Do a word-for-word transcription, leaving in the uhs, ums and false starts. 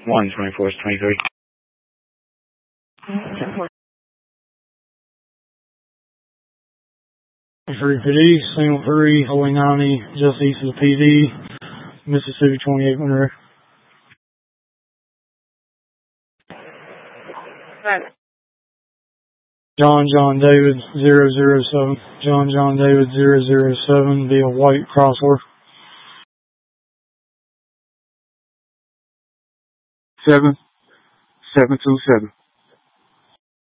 one twenty-four twenty-three. three P D, single three, Holy ninety, just east of the P D, Mississippi twenty-eight Monroe. John John David zero zero seven. John John David zero zero seven via white crossword. Seven seven two seven.